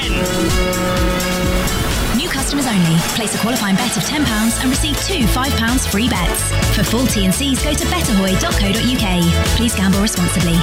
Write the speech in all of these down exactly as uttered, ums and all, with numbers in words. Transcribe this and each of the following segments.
New customers only. Place a qualifying bet of ten pounds and receive two five pounds free bets. For full T and Cs, go to betterhoy dot co dot uk. Please gamble responsibly.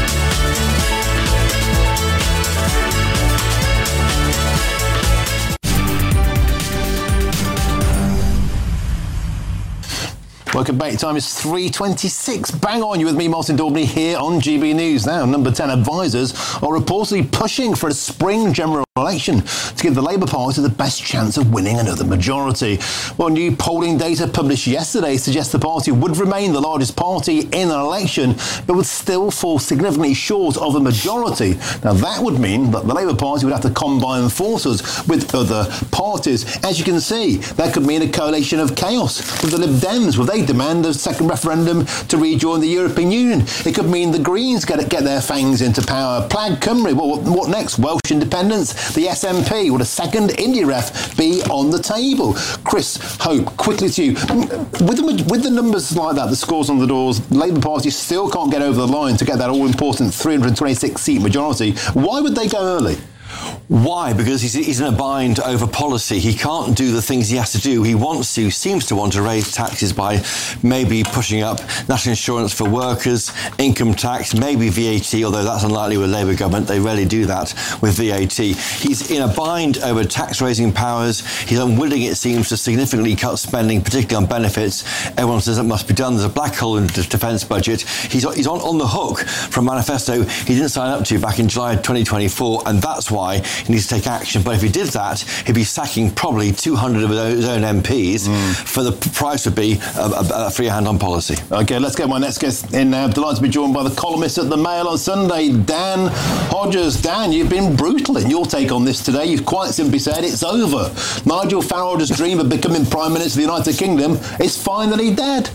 Welcome back. Time is three twenty-six. Bang on, you with me, Martin Daubney, here on G B News. Now, number ten advisors are reportedly pushing for a spring general election to give the Labour Party the best chance of winning another majority. Well, new polling data published yesterday suggests the party would remain the largest party in an election, but would still fall significantly short of a majority. Now, that would mean that the Labour Party would have to combine forces with other parties. As you can see, that could mean a coalition of chaos with the Lib Dems. Will they demand a second referendum to rejoin the European Union? It could mean the Greens get get their fangs into power. Plaid Cymru, well, what next? Welsh independence? The S N P? Would a second India ref be on the table? Chris Hope, quickly to you. With the, with the numbers like that, the scores on the doors, the Labour Party still can't get over the line to get that all-important three hundred twenty-six seat majority. Why would they go early? Why? Because he's, he's in a bind over policy. He can't do the things he has to do. He wants to, seems to want to raise taxes by maybe pushing up national insurance for workers, income tax, maybe V A T, although that's unlikely with Labour government. They rarely do that with V A T. He's in a bind over tax-raising powers. He's unwilling, it seems, to significantly cut spending, particularly on benefits. Everyone says it must be done. There's a black hole in the defence budget. He's, he's on, on the hook for a manifesto he didn't sign up to back in July twenty twenty-four, and that's why he needs to take action. But if he did that, he'd be sacking probably two hundred of his own M Ps, mm. for the price would be a, a, a free hand on policy. OK, let's get my next guest in now. Delighted to be joined by the columnist at the Mail on Sunday, Dan Hodges. Dan, you've been brutal in your take on this today. You've quite simply said it's over. Nigel Farage's dream of becoming Prime Minister of the United Kingdom is finally dead.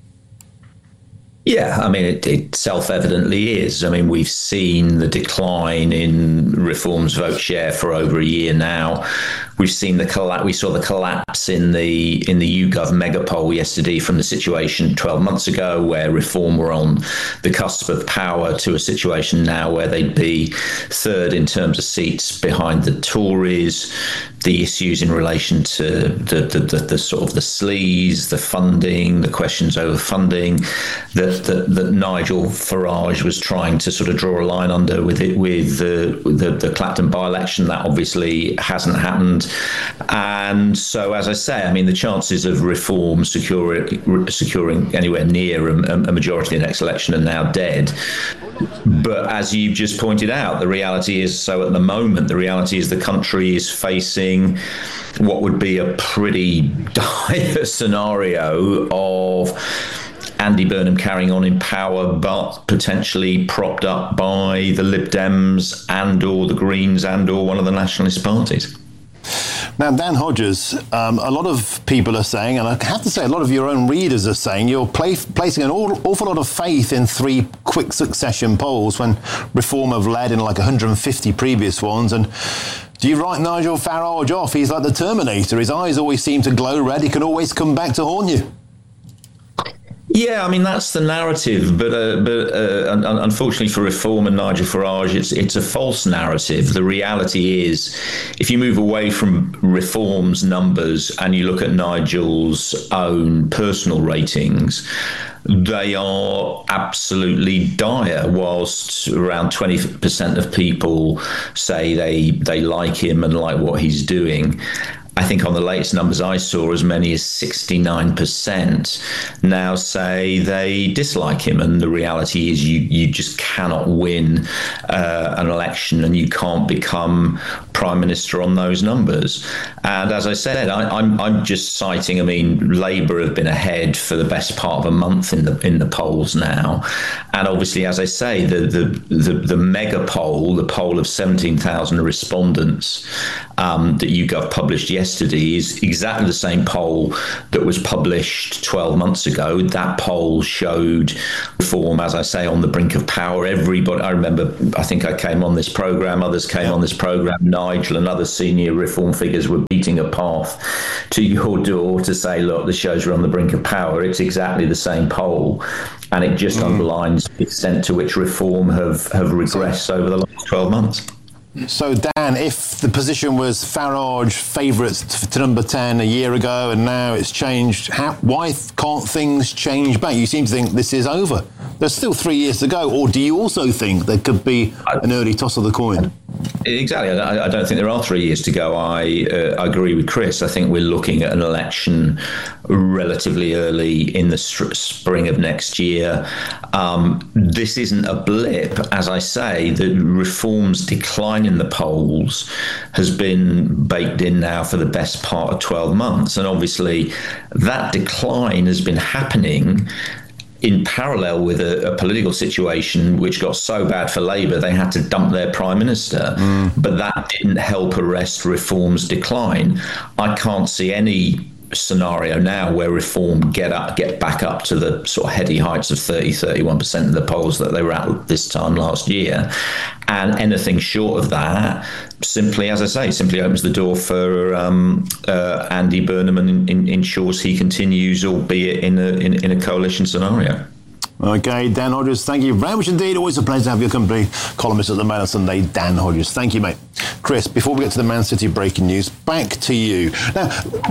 Yeah, I mean, it, it self-evidently is. I mean, we've seen the decline in Reform's vote share for over a year now. We've seen the colla- we saw the collapse in the in the YouGov mega poll yesterday from the situation twelve months ago where Reform were on the cusp of power to a situation now where they'd be third in terms of seats behind the Tories. The issues in relation to the, the, the, the sort of the sleaze, the funding, the questions over funding that, that, that Nigel Farage was trying to sort of draw a line under with it with the, the, the Clapton by-election. That obviously hasn't happened. And so, as I say, I mean, the chances of Reform securing, securing anywhere near a, a majority in the next election are now dead. But as you've just pointed out, the reality is, so at the moment, the reality is the country is facing what would be a pretty dire scenario of Andy Burnham carrying on in power, but potentially propped up by the Lib Dems and or the Greens and or one of the nationalist parties. Now, Dan Hodges, um, a lot of people are saying, and I have to say a lot of your own readers are saying, you're play, placing an all, awful lot of faith in three quick succession polls when Reform have led in like one hundred fifty previous ones. And do you write Nigel Farage off? He's like the Terminator. His eyes always seem to glow red. He can always come back to haunt you. Yeah, I mean, that's the narrative, but uh, but uh, unfortunately for Reform and Nigel Farage, it's it's a false narrative. The reality is, if you move away from Reform's numbers and you look at Nigel's own personal ratings, they are absolutely dire. Whilst around twenty percent of people say they they like him and like what he's doing, I think on the latest numbers I saw, as many as sixty-nine percent now say they dislike him. And the reality is you, you just cannot win uh, an election and you can't become Prime Minister on those numbers. And as I said, I, I'm I'm just citing, I mean, Labour have been ahead for the best part of a month in the in the polls now. And obviously, as I say, the the the, the mega poll, the poll of seventeen thousand respondents um, that YouGov published yesterday, Yesterday is exactly the same poll that was published twelve months ago. That poll showed Reform, as I say, on the brink of power. Everybody, I remember, I think I came on this programme, others came on this programme, Nigel and other senior Reform figures were beating a path to your door to say, look, the shows are on the brink of power. It's exactly the same poll. And it just mm. underlines the extent to which Reform have, have regressed over the last twelve months. So, Dan, if the position was Farage favourites to number ten a year ago and now it's changed, how, why can't things change back? You seem to think this is over. There's still three years to go. Or do you also think there could be an early toss of the coin? Exactly. I, I don't think there are three years to go. I, uh, I agree with Chris. I think we're looking at an election relatively early in the spring of next year. Um, this isn't a blip. As I say, the Reform's decline in the polls has been baked in now for the best part of twelve months. And obviously that decline has been happening in parallel with a, a political situation which got so bad for Labour they had to dump their Prime Minister. Mm. But that didn't help arrest Reform's decline. I can't see any scenario now where Reform get up, get back up to the sort of heady heights of thirty, thirty-one percent of the polls that they were at this time last year. And anything short of that simply, as I say, simply opens the door for um, uh, Andy Burnham and in, in, ensures he continues, albeit in a, in, in a coalition scenario. OK, Dan Hodges, thank you very much indeed. Always a pleasure to have your company. Columnist at the Mail on Sunday, Dan Hodges. Thank you, mate. Chris, before we get to the Man City breaking news, back to you. Now,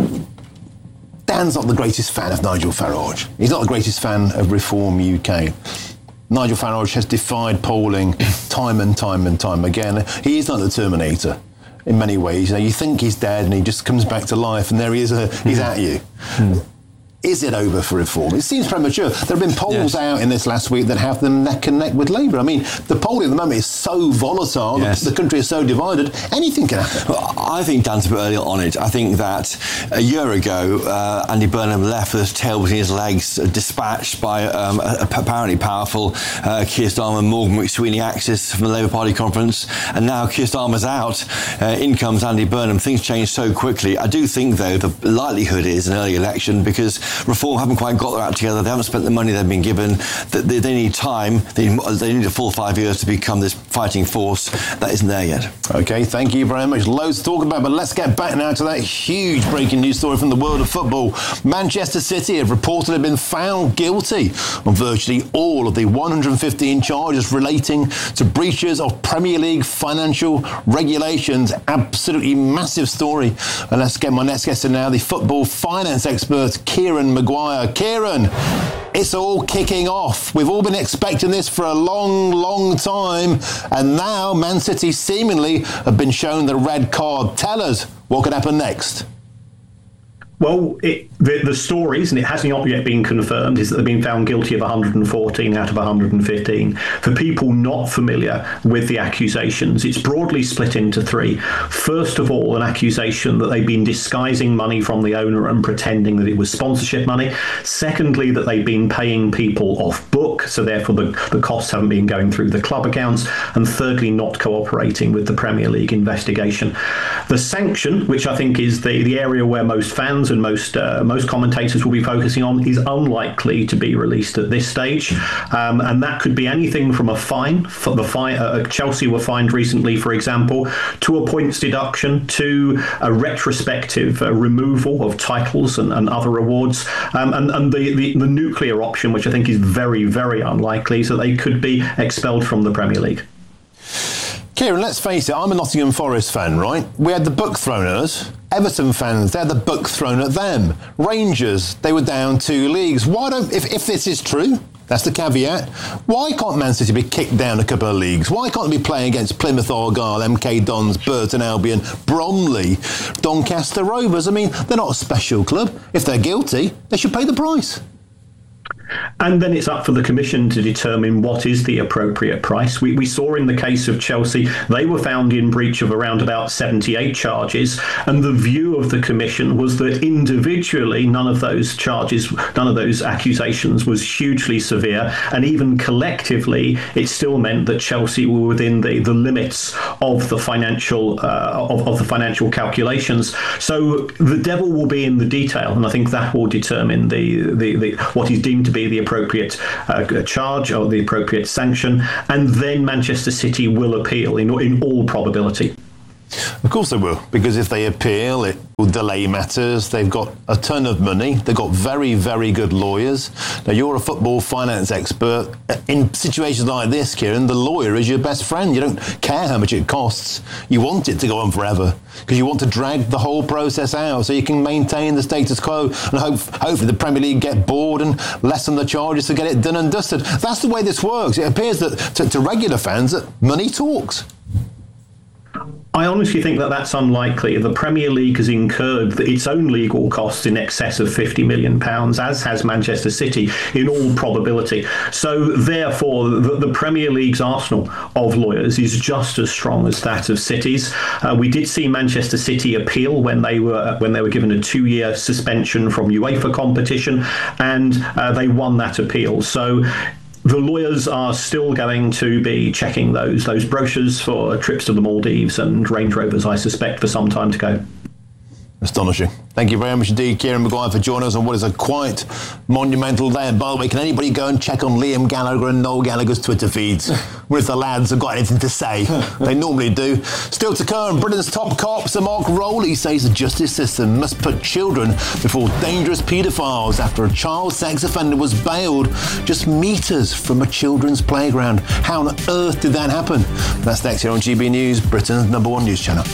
Dan's not the greatest fan of Nigel Farage. He's not the greatest fan of Reform U K. Nigel Farage has defied polling time and time and time again. He is like the Terminator in many ways. You know, you think he's dead and he just comes back to life and there he is, uh, he's at you. Mm. Is it over for Reform? It seems premature. There have been polls yes. out in this last week that have them neck and neck with Labour. I mean, the polling at the moment is so volatile. Yes. The, the country is so divided. Anything can happen. Well, I think Dan's a bit early on it. I think that a year ago, uh, Andy Burnham left with his tail between his legs, uh, dispatched by um, a, a apparently powerful uh, Keir Starmer, Morgan McSweeney axis from the Labour Party conference. And now Keir Starmer's out. Uh, in comes Andy Burnham. Things change so quickly. I do think, though, the likelihood is an early election because Reform haven't quite got their act together. They haven't spent the money they've been given. They, they need time. They, they need a full five years to become this fighting force. That isn't there yet. OK, thank you very much. Loads to talk about, but let's get back now to that huge breaking news story from the world of football. Manchester City have reportedly been found guilty on virtually all of the one hundred fifteen charges relating to breaches of Premier League financial regulations. Absolutely massive story. And let's get my next guest in now, the football finance expert, Kieran Maguire. Kieran, it's all kicking off. We've all been expecting this for a long, long time. And now Man City seemingly have been shown the red card. Tell us what could happen next. Well, it, the, the stories, and it hasn't yet been confirmed, is that they've been found guilty of one hundred fourteen out of one hundred fifteen. For people not familiar with the accusations, it's broadly split into three. First of all, an accusation that they've been disguising money from the owner and pretending that it was sponsorship money. Secondly, that they've been paying people off book, so therefore the, the costs haven't been going through the club accounts. And thirdly, not cooperating with the Premier League investigation. The sanction, which I think is the, the area where most fans and most uh, most commentators will be focusing on, is unlikely to be released at this stage, um, and that could be anything from a fine. For the fine, uh, Chelsea were fined recently, for example, to a points deduction, to a retrospective uh, removal of titles and, and other awards, um, and, and the, the the nuclear option, which I think is very very unlikely, so they could be expelled from the Premier League. Kieran, let's face it, I'm a Nottingham Forest fan, right? We had the book thrown at us. Everton fans, they had the book thrown at them. Rangers, they were down two leagues. Why don't, if, if this is true, that's the caveat, why can't Man City be kicked down a couple of leagues? Why can't they be playing against Plymouth Argyle, M K Dons, Burton Albion, Bromley, Doncaster Rovers? I mean, they're not a special club. If they're guilty, they should pay the price. And then it's up for the Commission to determine what is the appropriate price. We, we saw in the case of Chelsea, they were found in breach of around about seventy-eight charges. And the view of the Commission was that individually, none of those charges, none of those accusations was hugely severe. And even collectively, it still meant that Chelsea were within the, the limits of the financial uh, of, of the financial calculations. So the devil will be in the detail. And I think that will determine the, the, the what is deemed to be the appropriate uh, charge or the appropriate sanction, and then Manchester City will appeal in, in all probability. Of course they will, because if they appeal, it will delay matters. They've got a ton of money. They've got very, very good lawyers. Now, you're a football finance expert. In situations like this, Kieran, the lawyer is your best friend. You don't care how much it costs. You want it to go on forever because you want to drag the whole process out so you can maintain the status quo and hope, hopefully the Premier League get bored and lessen the charges to get it done and dusted. That's the way this works. It appears that to, to regular fans that money talks. I honestly think that that's unlikely. The Premier League has incurred its own legal costs in excess of fifty million pounds, as has Manchester City, in all probability. So, therefore, the, the Premier League's arsenal of lawyers is just as strong as that of City's. Uh, we did see Manchester City appeal when they were when they were given a two-year suspension from UEFA competition, and uh, they won that appeal. So, the lawyers are still going to be checking those those brochures for trips to the Maldives and Range Rovers, I suspect, for some time to go. Astonishing. Thank you very much indeed, Kieran Maguire, for joining us on what is a quite monumental day. And by the way, can anybody go and check on Liam Gallagher and Noel Gallagher's Twitter feeds? If the lads have got anything to say. They normally do. Still to come, Britain's top cop, Sir Mark Rowley, says the justice system must put children before dangerous paedophiles after a child sex offender was bailed just metres from a children's playground. How on earth did that happen? That's next here on G B News, Britain's number one news channel.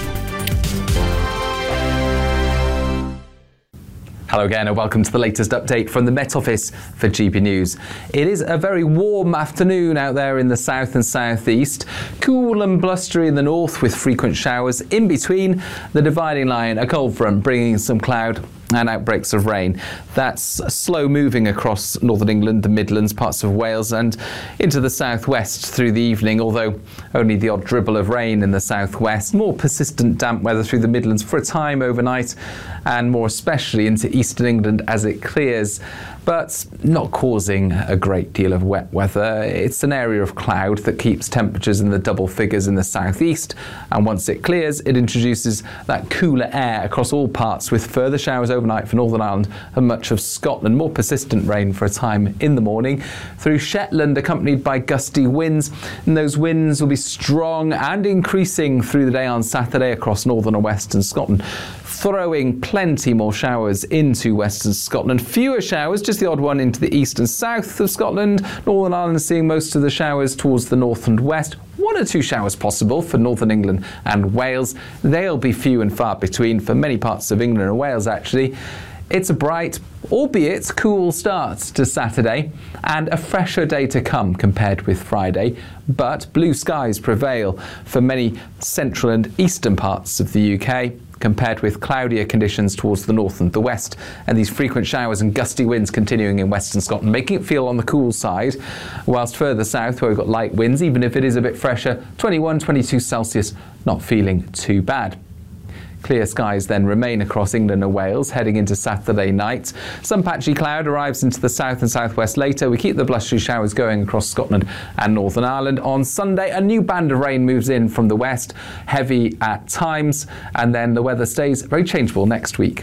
Hello again and welcome to the latest update from the Met Office for G B News. It is a very warm afternoon out there in the south and southeast. Cool and blustery in the north with frequent showers. In between, the dividing line, a cold front bringing some cloud and outbreaks of rain. That's slow moving across northern England, the Midlands, parts of Wales and into the southwest through the evening, although only the odd dribble of rain in the southwest. More persistent damp weather through the Midlands for a time overnight and more especially into eastern England as it clears, but not causing a great deal of wet weather. It's an area of cloud that keeps temperatures in the double figures in the southeast, and once it clears, it introduces that cooler air across all parts with further showers overnight for Northern Ireland and much of Scotland. More persistent rain for a time in the morning through Shetland, accompanied by gusty winds, and those winds will be strong and increasing through the day on Saturday across northern and western Scotland, throwing plenty more showers into western Scotland. Fewer showers, just the odd one into the east and south of Scotland. Northern Ireland seeing most of the showers towards the north and west. One or two showers possible for northern England and Wales. They'll be few and far between for many parts of England and Wales, actually. It's a bright, albeit cool start to Saturday and a fresher day to come compared with Friday, but blue skies prevail for many central and eastern parts of the U K, compared with cloudier conditions towards the north and the west, and these frequent showers and gusty winds continuing in western Scotland, making it feel on the cool side, whilst further south where we've got light winds, even if it is a bit fresher, twenty-one, twenty-two Celsius, not feeling too bad. Clear skies then remain across England and Wales heading into Saturday night. Some patchy cloud arrives into the south and southwest later. We keep the blustery showers going across Scotland and Northern Ireland. On Sunday, a new band of rain moves in from the west, heavy at times, and then the weather stays very changeable next week.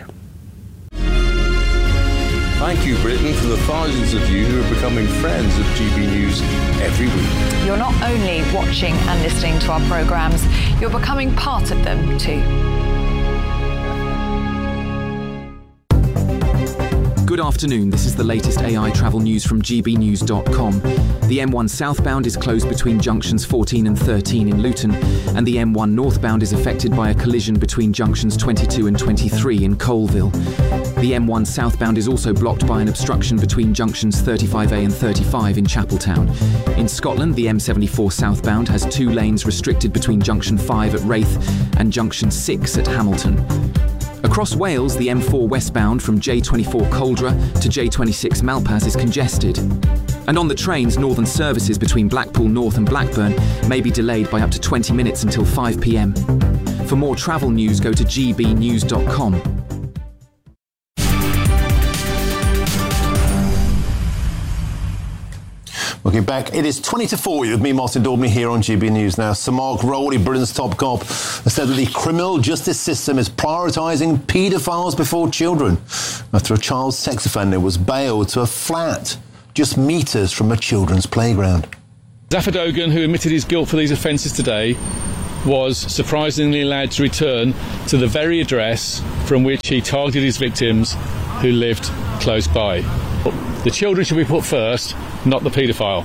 Thank you, Britain, for the thousands of you who are becoming friends of G B News every week. You're not only watching and listening to our programmes, you're becoming part of them too. Good afternoon, this is the latest A I travel news from G B news dot com. The M one southbound is closed between junctions fourteen and thirteen in Luton, and the M one northbound is affected by a collision between junctions twenty-two and twenty-three in Colville. The M one southbound is also blocked by an obstruction between junctions thirty-five A and thirty-five in Chapeltown. In Scotland, the M seventy-four southbound has two lanes restricted between junction five at Raith and junction six at Hamilton. Across Wales, the M four westbound from J twenty-four Coldra to J twenty-six Malpas is congested. And on the trains, northern services between Blackpool North and Blackburn may be delayed by up to twenty minutes until five p m. For more travel news, go to G B news dot com. Looking back, it is twenty to four with me, Martin Daubney, here on G B News. Now, Sir Mark Rowley, Britain's top cop, has said that the criminal justice system is prioritising paedophiles before children after a child sex offender was bailed to a flat just metres from a children's playground. Zafar Dogan, who admitted his guilt for these offences today, was surprisingly allowed to return to the very address from which he targeted his victims who lived close by. The children should be put first, not the paedophile.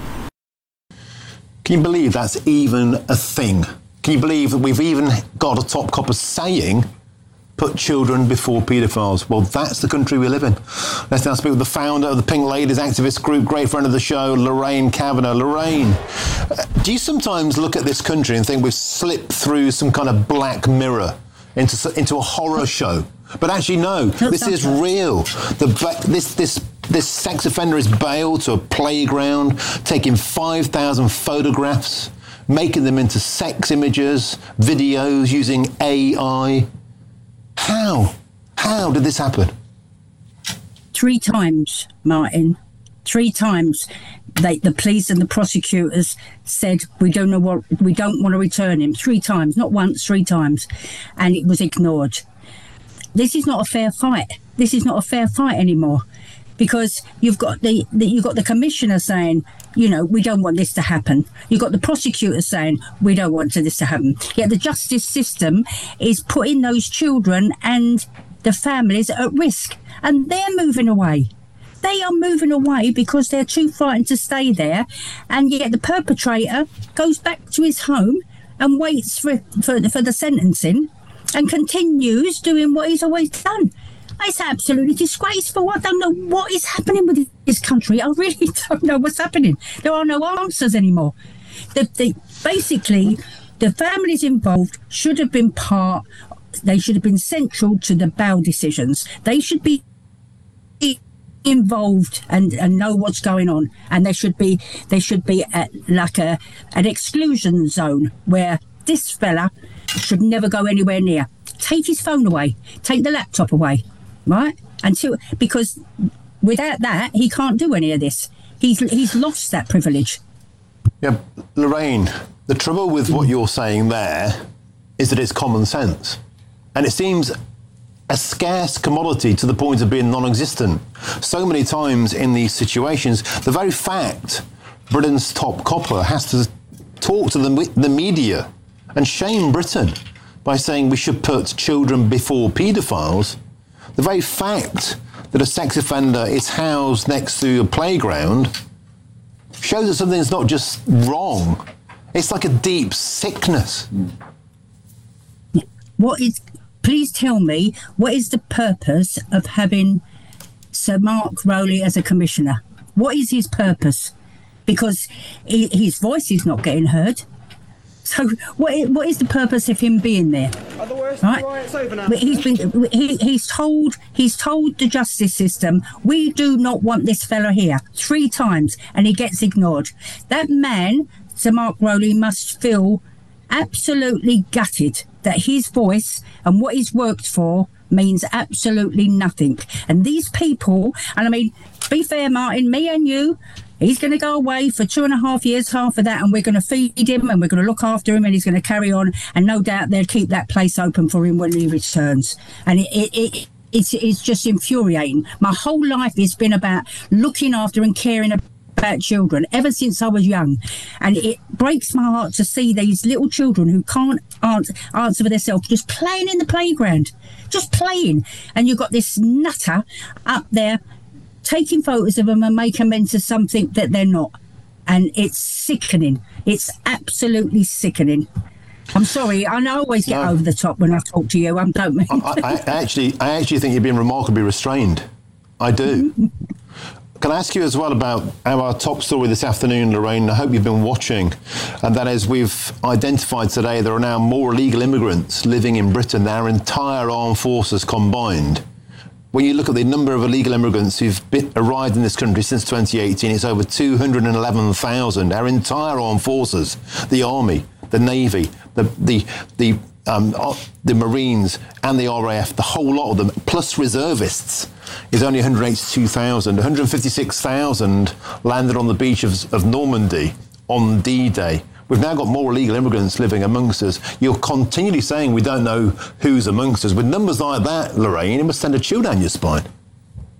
Can you believe that's even a thing? Can you believe that we've even got a top copper saying, put children before paedophiles? Well, that's the country we live in. Let's now speak with the founder of the Pink Ladies activist group, great friend of the show, Lorraine Kavanagh. Lorraine, uh, do you sometimes look at this country and think we've slipped through some kind of black mirror into, into a horror show? But actually, no, this is real. The, this, this, this sex offender is bailed to a playground, taking five thousand photographs, making them into sex images, videos using A I. How? How did this happen? Three times, Martin. Three times. They, the police and the prosecutors said, we don't know what, we don't want to return him. Three times, not once, three times. And it was ignored. This is not a fair fight. This is not a fair fight anymore. Because you've got the, the you've got the commissioner saying, you know, we don't want this to happen. You've got the prosecutor saying, we don't want this to happen. Yet the justice system is putting those children and the families at risk. And they're moving away. They are moving away because they're too frightened to stay there. And yet the perpetrator goes back to his home and waits for, for, for the sentencing and continues doing what he's always done. It's absolutely disgraceful. I don't know what is happening with this country. I really don't know what's happening. There are no answers anymore. The, the, basically, the families involved should have been part, they should have been central to the bail decisions. They should be involved and, and know what's going on. And they should be they should be at like a an exclusion zone where this fella should never go anywhere near. Take his phone away. Take the laptop away. Right? Until because without that he can't do any of this. He's he's lost that privilege. Yeah, Lorraine, the trouble with what you're saying there is that it's common sense. And it seems a scarce commodity to the point of being non-existent. So many times in these situations, the very fact Britain's top copper has to talk to the, the media and shame Britain by saying we should put children before paedophiles. The very fact that a sex offender is housed next to a playground shows that something's not just wrong. It's like a deep sickness. What is, please tell me, what is the purpose of having Sir Mark Rowley as a commissioner? What is his purpose? Because he, his voice is not getting heard. So what is, what is the purpose of him being there? Are the worst right? riots over now? But he's been he, he's told he's told the justice system, we do not want this fella here, three times, and he gets ignored. That man, Sir Mark Rowley, must feel absolutely gutted that his voice and what he's worked for means absolutely nothing. And these people, and I mean, be fair, Martin, me and you, he's going to go away for two and a half years, half of that, and we're going to feed him and we're going to look after him and he's going to carry on. And no doubt they'll keep that place open for him when he returns. And it, it, it it's, it's just infuriating. My whole life has been about looking after and caring about children ever since I was young. And it breaks my heart to see these little children who can't answer, answer for themselves just playing in the playground, just playing. And you've got this nutter up there taking photos of them and making them into something that they're not. And it's sickening. It's absolutely sickening. I'm sorry, I always get no. over the top when I talk to you. I don't mean. I, I, I actually, I actually think you're being remarkably restrained. I do. Can I ask you as well about our top story this afternoon, Lorraine? I hope you've been watching. And that is, we've identified today there are now more illegal immigrants living in Britain than our entire armed forces combined. When you look at the number of illegal immigrants who've been, arrived in this country since twenty eighteen, it's over two hundred eleven thousand. Our entire armed forces, the Army, the Navy, the the the um, the Marines and the R A F, the whole lot of them, plus reservists, is only one hundred eighty-two thousand. one hundred fifty-six thousand landed on the beach of, of Normandy on D-Day. We've now got more illegal immigrants living amongst us. You're continually saying we don't know who's amongst us. With numbers like that, Lorraine, it must send a chill down your spine.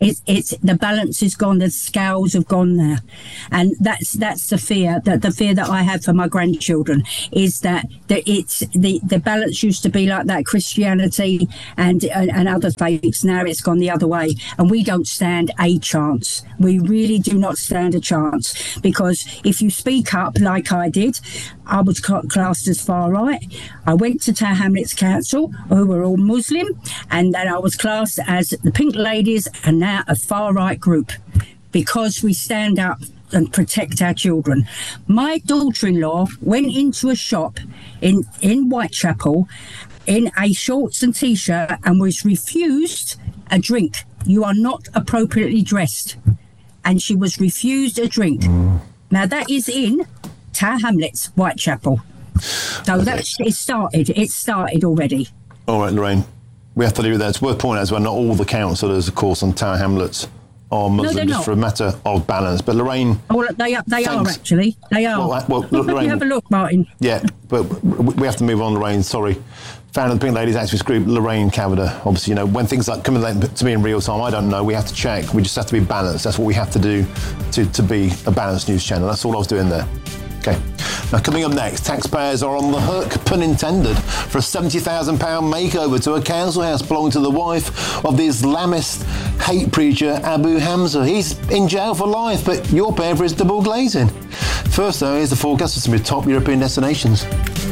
It's, it's the balance is gone. The scales have gone there, and that's that's the fear that the fear that I have for my grandchildren is that that it's the the balance used to be like that, Christianity and, and and other faiths. Now it's gone the other way, and we don't stand a chance. We really do not stand a chance, because if you speak up like I did, I was classed as far right. I went to Tower Hamlets Council, who were all Muslim, and then I was classed as the Pink Ladies, and now a far right group, because we stand up and protect our children. My daughter-in-law went into a shop in, in Whitechapel in a shorts and t-shirt and was refused a drink. You are not appropriately dressed. And she was refused a drink. Mm. Now that is in Tower Hamlets, Whitechapel. So okay. that's it started. It started already. All right, Lorraine. We have to leave it there. It's worth pointing out as well, not all the councillors, of course, on Tower Hamlets are Muslim, no, just for a matter of balance. But Lorraine... Oh, they, they are, actually. They are. Well, well look, Lorraine, have a look, Martin. Yeah, but we have to move on, Lorraine. Sorry. Founder of the Pink Ladies Activist Group, Lorraine Cavender. Obviously, you know, when things like coming to me in real time, I don't know. We have to check. We just have to be balanced. That's what we have to do to, to be a balanced news channel. That's all I was doing there. Okay. Now, coming up next, taxpayers are on the hook, pun intended, for a seventy thousand pounds makeover to a council house belonging to the wife of the Islamist hate preacher Abu Hamza. He's in jail for life, but you're paying for his double glazing. First, though, here's the forecast for some of your top European destinations.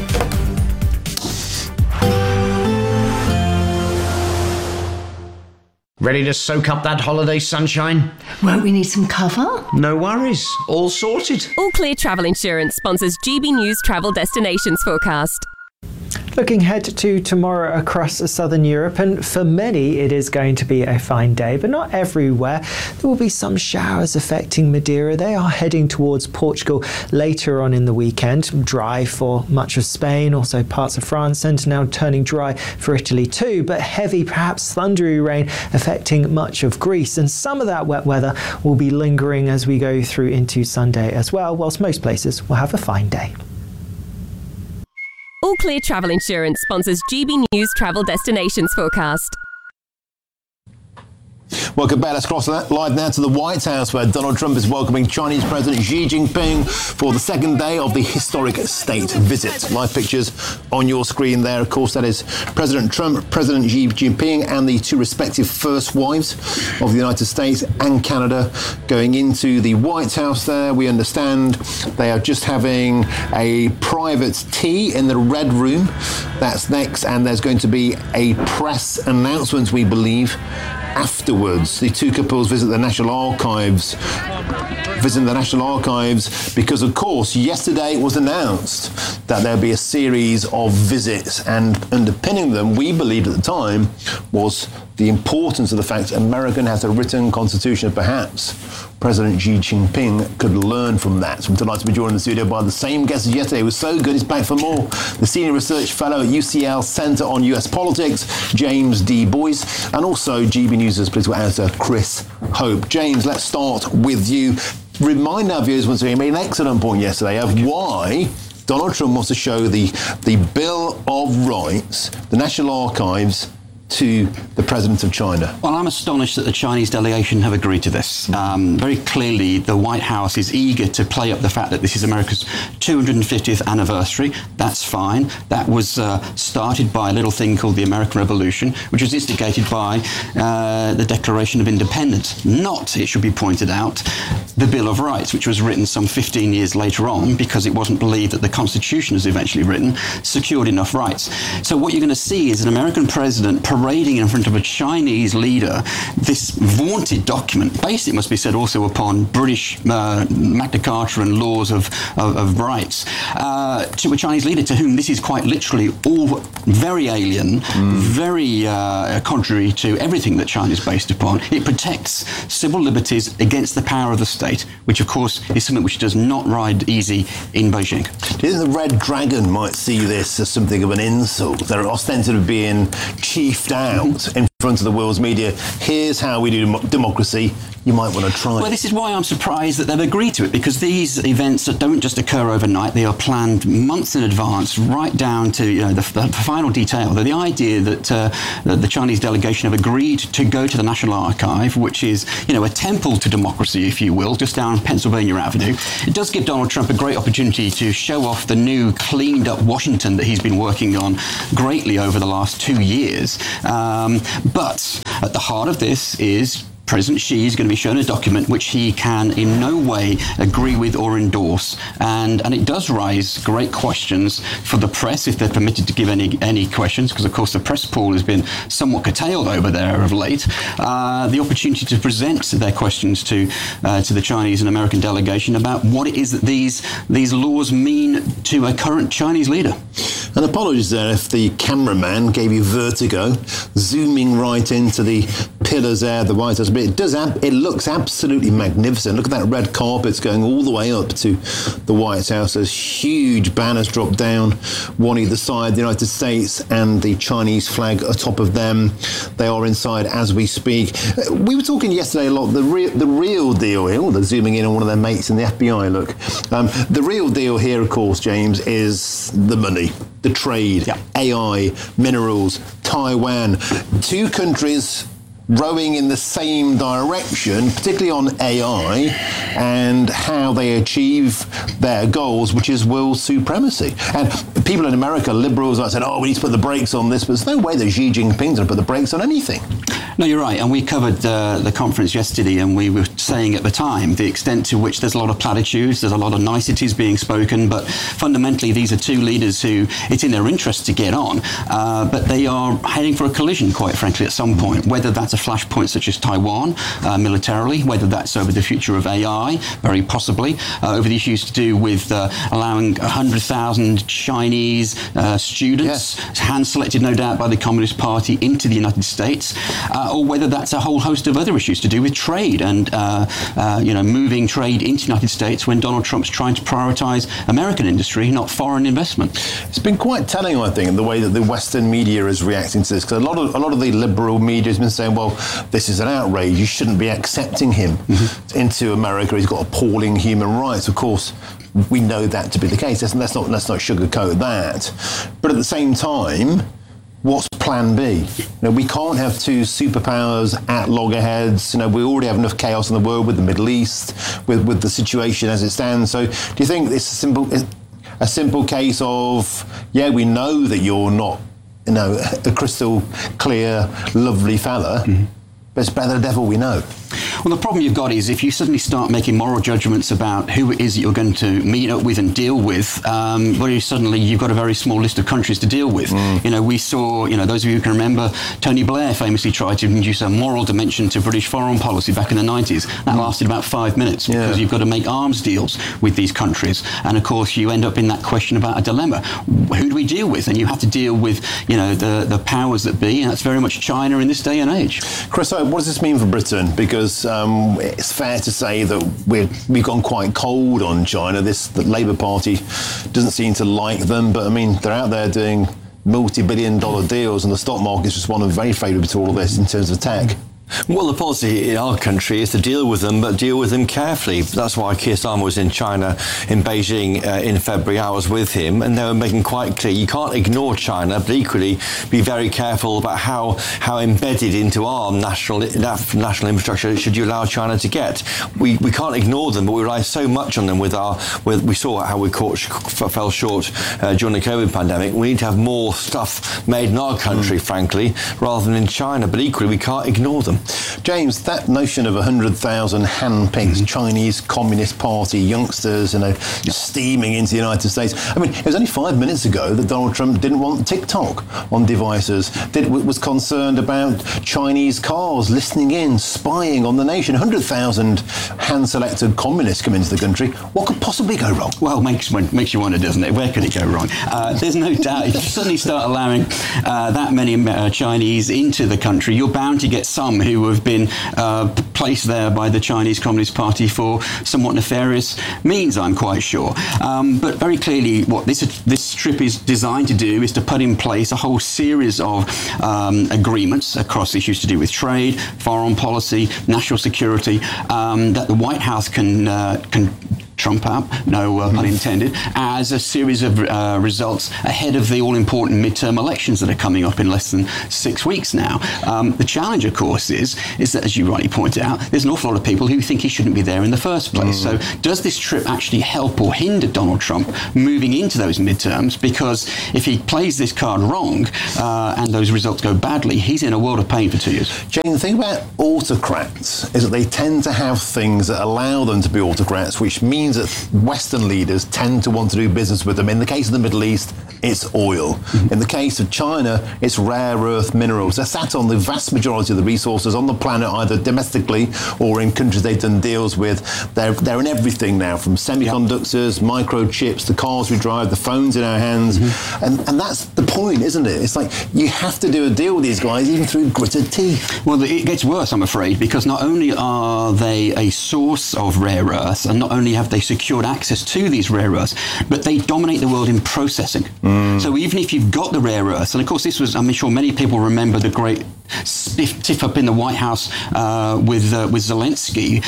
Ready to soak up that holiday sunshine? Won't we need some cover? No worries. All sorted. All Clear Travel Insurance sponsors G B News Travel Destinations Forecast. Looking ahead to tomorrow across southern Europe, and for many it is going to be a fine day, but not everywhere. There will be some showers affecting Madeira. They are heading towards Portugal later on in the weekend. Dry for much of Spain, also parts of France, and now turning dry for Italy too, but heavy, perhaps thundery rain affecting much of Greece, and some of that wet weather will be lingering as we go through into Sunday as well, whilst most places will have a fine day. All Clear Travel Insurance sponsors G B News Travel Destinations Forecast. Welcome back. Let's cross live now to the White House, where Donald Trump is welcoming Chinese President Xi Jinping for the second day of the historic state visit. Live pictures on your screen there. Of course, that is President Trump, President Xi Jinping, and the two respective first wives of the United States and Canada going into the White House there. We understand they are just having a private tea in the Red Room. That's next, and there's going to be a press announcement, we believe, afterwards. The two couples visit the National Archives, visit the National Archives because, of course, yesterday it was announced that there'll be a series of visits, and underpinning them, we believed at the time, was the importance of the fact America has a written constitution. Perhaps President Xi Jinping could learn from that. So I'm delighted to be joined in the studio by the same guest as yesterday. It was so good, he's back for more. The Senior Research Fellow at U C L Centre on U S Politics, James D. Boyce, and also G B News' political editor, Chris Hope. James, let's start with you. Remind our viewers once again, you made an excellent point yesterday of why Donald Trump wants to show the, the Bill of Rights, the National Archives, to the President of China. Well, I'm astonished that the Chinese delegation have agreed to this. Um, very clearly, the White House is eager to play up the fact that this is America's two hundred fiftieth anniversary. That's fine. That was uh, started by a little thing called the American Revolution, which was instigated by uh, the Declaration of Independence. Not, it should be pointed out, the Bill of Rights, which was written some fifteen years later on because it wasn't believed that the Constitution, as eventually written, secured enough rights. So what you're going to see is an American president parading in front of a Chinese leader this vaunted document, based, it must be said, also upon British uh, Magna Carta and laws of, of, of rights, uh, to a Chinese leader to whom this is quite literally all very alien, mm. very uh, contrary to everything that China is based upon. It protects civil liberties against the power of the state, which of course is something which does not ride easy in Beijing. Do you think the Red Dragon might see this as something of an insult? They're ostensibly being chiefed out in front of the world's media, here's how we do dem- democracy, you might want to try Well, it. this is why I'm surprised that they've agreed to it, because these events that don't just occur overnight, they are planned months in advance, right down to you know the, the final detail. The, the idea that, uh, that the Chinese delegation have agreed to go to the National Archive, which is you know a temple to democracy, if you will, just down Pennsylvania Avenue, it does give Donald Trump a great opportunity to show off the new cleaned-up Washington that he's been working on greatly over the last two years. Um, but at the heart of this is President Xi is going to be shown a document which he can in no way agree with or endorse, and and it does raise great questions for the press if they're permitted to give any any questions, because of course the press pool has been somewhat curtailed over there of late. Uh, the opportunity to present their questions to uh, to the Chinese and American delegation about what it is that these these laws mean to a current Chinese leader. And apologies there if the cameraman gave you vertigo, zooming right into the pillars there, the White House. But it does. Ab- it looks absolutely magnificent. Look at that red carpet going all the way up to the White House. There's huge banners dropped down, one either side, the United States and the Chinese flag atop of them. They are inside as we speak. Uh, we were talking yesterday a lot. The real, the real deal here. Oh, they're zooming in on one of their mates in the F B I. Look, um, the real deal here, of course, James, is the money. The trade, yeah. A I, minerals, Taiwan, two countries rowing in the same direction, particularly on A I and how they achieve their goals, which is world supremacy. And people in America, liberals, are saying, oh, we need to put the brakes on this, but there's no way that Xi Jinping's going to put the brakes on anything. No, you're right. And we covered uh, the conference yesterday, and we were saying at the time the extent to which there's a lot of platitudes, there's a lot of niceties being spoken, but fundamentally these are two leaders who it's in their interest to get on, uh, but they are heading for a collision, quite frankly, at some point, whether that's a flashpoint such as Taiwan uh, militarily, whether that's over the future of A I, very possibly, uh, over the issues to do with uh, allowing one hundred thousand Chinese uh, students, yes. hand-selected no doubt by the Communist Party, into the United States, uh, or whether that's a whole host of other issues to do with trade and uh, uh, you know moving trade into the United States when Donald Trump's trying to prioritise American industry, not foreign investment. It's been quite telling, I think, the way that the Western media is reacting to this, because a lot of a lot of the liberal media has been saying, well, this is an outrage, you shouldn't be accepting him mm-hmm. into America, he's got appalling human rights. Of course, we know that to be the case. Let's, let's not let's not sugarcoat that. But at the same time, what's plan B? You know, we can't have two superpowers at loggerheads. You know, we already have enough chaos in the world with the Middle East, with, with the situation as it stands. So do you think it's a simple a simple case of, yeah, we know that you're not, you know, a crystal clear, lovely fella, mm-hmm. but it's better the devil we know? Well, the problem you've got is if you suddenly start making moral judgments about who it is that you're going to meet up with and deal with, um, well, you suddenly you've got a very small list of countries to deal with. Mm. You know, we saw, you know, those of you who can remember, Tony Blair famously tried to introduce a moral dimension to British foreign policy back in the nineties. That mm. lasted about five minutes yeah. because you've got to make arms deals with these countries. And of course, you end up in that question about a dilemma. Who do we deal with? And you have to deal with, you know, the, the powers that be. And that's very much China in this day and age. Chris, what does this mean for Britain? Because Um, it's fair to say that we're, we've gone quite cold on China. This the Labour Party doesn't seem to like them, but I mean, they're out there doing multi-billion dollar deals, and the stock market's just one of very favourable to all of this in terms of tech. Well, the policy in our country is to deal with them, but deal with them carefully. That's why Keir Starmer was in China, in Beijing, uh, in February. I was with him, and they were making quite clear you can't ignore China, but equally be very careful about how how embedded into our national national infrastructure should you allow China to get. We we can't ignore them, but we rely so much on them. With our with we saw how we caught, fell short uh, during the COVID pandemic. We need to have more stuff made in our country, mm. frankly, rather than in China. But equally, we can't ignore them. James, that notion of one hundred thousand hand-picked mm-hmm. Chinese Communist Party youngsters, you know, steaming into the United States. I mean, it was only five minutes ago that Donald Trump didn't want TikTok on devices, did, was concerned about Chinese cars listening in, spying on the nation. one hundred thousand hand-selected communists come into the country. What could possibly go wrong? Well, it makes, makes you wonder, doesn't it? Where could it go wrong? Uh, there's no doubt. If you suddenly start allowing uh, that many uh, Chinese into the country, you're bound to get some who who have been uh, placed there by the Chinese Communist Party for somewhat nefarious means, I'm quite sure. Um, but very clearly, what this this trip is designed to do is to put in place a whole series of um, agreements across issues to do with trade, foreign policy, national security, um, that the White House can uh, can trump up, no uh, pun intended, as a series of uh, results ahead of the all-important midterm elections that are coming up in less than six weeks now. Um, the challenge, of course, is is that, as you rightly pointed out, there's an awful lot of people who think he shouldn't be there in the first place. Mm. So does this trip actually help or hinder Donald Trump moving into those midterms? Because if he plays this card wrong uh, and those results go badly, he's in a world of pain for two years. Jane, the thing about autocrats is that they tend to have things that allow them to be autocrats, which means that Western leaders tend to want to do business with them. In the case of the Middle East, it's oil. Mm-hmm. In the case of China, it's rare earth minerals. They're sat on the vast majority of the resources on the planet, either domestically or in countries they've done deals with. They're, they're in everything now, from semiconductors, yep. microchips, the cars we drive, the phones in our hands. Mm-hmm. And, and that's the point, isn't it? It's like you have to do a deal with these guys, even through gritted teeth. Well, it gets worse, I'm afraid, because not only are they a source of rare earths, and not only have they secured access to these rare earths, but they dominate the world in processing. Mm. So even if you've got the rare earths, and of course this was, I'm sure many people remember the great stiff tiff up in the White House uh, with uh, with Zelensky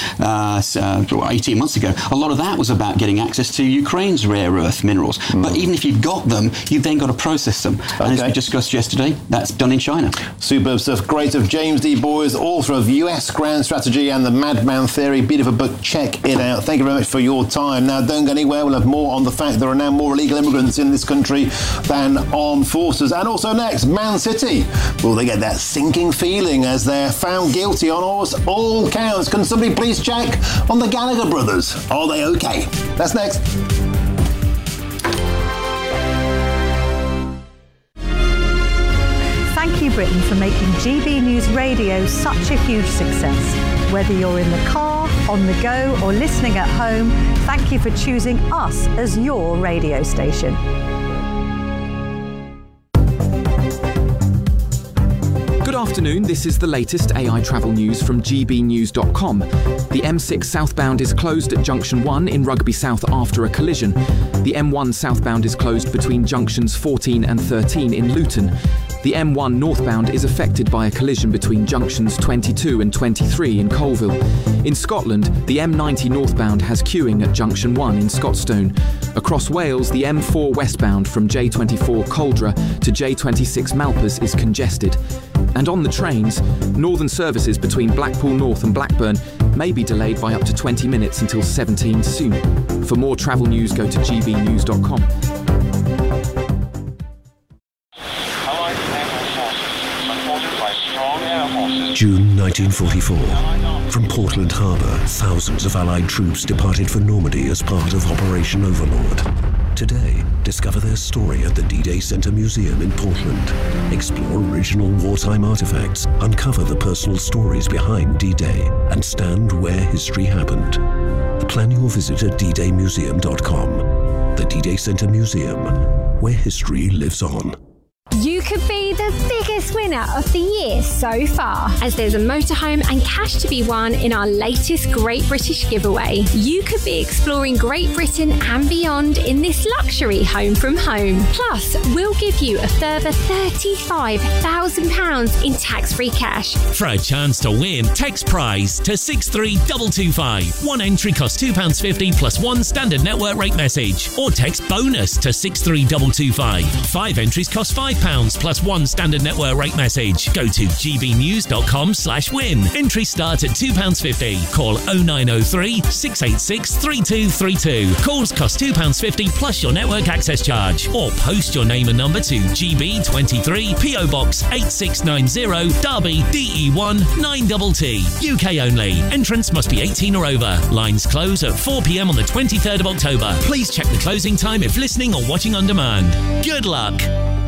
uh, uh, eighteen months ago. A lot of that was about getting access to Ukraine's rare earth minerals. Mm. But even if you've got them, you've then got to process them. Okay. And as we discussed yesterday, that's done in China. Superb stuff. Great of James D. Boyes, author of U S Grand Strategy and the Madman Theory. Beautiful book. Check it out. Thank you very much for your time. Now, don't go anywhere. We'll have more on the fact there are now more illegal immigrants in this country than armed forces. And also next, Man City. Will they get that sinking feeling as they're found guilty on all, all counts? Can somebody please check on the Gallagher brothers? Are they okay? That's next. Thank you, Britain, for making G B News Radio such a huge success. Whether you're in the car, on the go, or listening at home, thank you for choosing us as your radio station. Good afternoon, this is the latest A I travel news from G B news dot com. The M six southbound is closed at Junction one in Rugby South after a collision. The M one southbound is closed between junctions fourteen and thirteen in Luton. The M one northbound is affected by a collision between junctions twenty-two and twenty-three in Colville. In Scotland, the M ninety northbound has queuing at Junction one in Scotstoun. Across Wales, the M four westbound from J twenty-four Coldra to J twenty-six Malpas is congested. And on the trains, northern services between Blackpool North and Blackburn may be delayed by up to twenty minutes until seventeen soon. For more travel news, go to G B news dot com. June nineteen forty-four. From Portland Harbour, thousands of Allied troops departed for Normandy as part of Operation Overlord. Today, discover their story at the D-Day Center Museum in Portland. Explore original wartime artifacts, uncover the personal stories behind D-Day, and stand where history happened. Plan your visit at d day museum dot com. The D-Day Center Museum, where history lives on. You could be the biggest winner of the year so far, as there's a motorhome and cash to be won in our latest Great British giveaway. You could be exploring Great Britain and beyond in this luxury home from home. Plus, we'll give you a further thirty-five thousand pounds in tax-free cash. For a chance to win, text prize to six three two two five. One entry costs two pounds fifty plus one standard network rate message. Or text bonus to six three two two five. Five entries cost five pounds plus one standard network rate message. Go to g b news dot com slash win. Entries start at two pounds fifty. Call oh nine oh three, six eight six, three two three two. Calls cost two pounds fifty plus your network access charge. Or post your name and number to G B twenty-three, P O Box eight six nine zero, Derby, D E one nine T T. U K only. Entrance must be eighteen or over. Lines close at four p m on the twenty-third of October. Please check the closing time if listening or watching on demand. Good luck.